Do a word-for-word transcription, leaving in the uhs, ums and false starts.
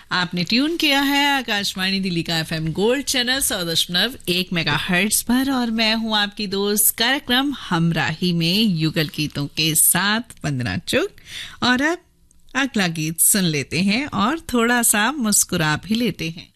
आपने ट्यून किया है आकाशवाणी दिल्ली का एफएम गोल्ड चैनल सौ दशमलव एक मेगा हर्ट्ज पर और मैं हूं आपकी दोस्त कार्यक्रम हमराही में युगल गीतों के साथ वंदना चुग। और अब अगला गीत सुन लेते हैं और थोड़ा सा मुस्कुरा भी लेते हैं।